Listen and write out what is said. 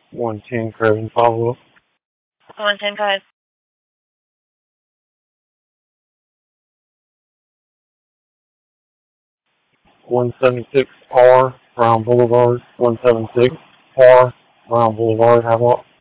110 Craven follow up. 110, go ahead. 176 R Brown Boulevard. 176 R Brown Boulevard. How about?